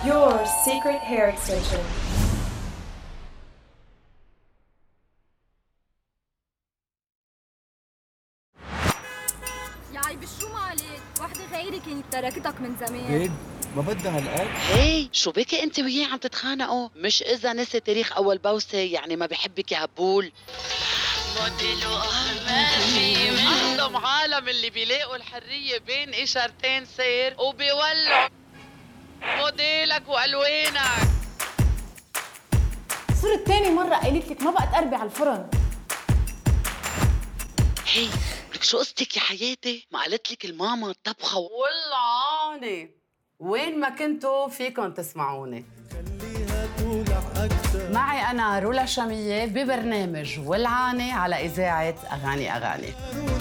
Your secret hair extension. يا عيب شو مالك؟ وحدة غيري كانت تركتك من زمان. بيد ما بدها هالقد. هي شو بكي انت وياه عم تتخانقوا؟ مش اذا نسي تاريخ اول بوسه يعني ما بحبك يا هبول. موديل وأحمامي معظم عالم اللي بيلاقوا الحرية بين إشارتين سير وبيولعوا موديلك وألوانك. صرت تاني مرة قايلت لك ما بقى تقربي على الفرن. هي لك شو قصتك يا حياتي؟ ما قالت لك الماما الطبخة والله وين ما كنتوا فيكن تسمعوني. معي أنا رولا شامية ببرنامج ولعانة على إذاعة أغاني.